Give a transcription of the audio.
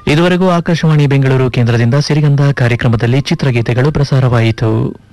ಇದುವರೆಗೂ ಆಕಾಶವಾಣಿ ಬೆಂಗಳೂರು ಕೇಂದ್ರದಿಂದ ಸಿರಿಗಂಧ ಕಾರ್ಯಕ್ರಮದಲ್ಲಿ ಚಿತ್ರಗೀತೆಗಳು ಪ್ರಸಾರವಾಯಿತು.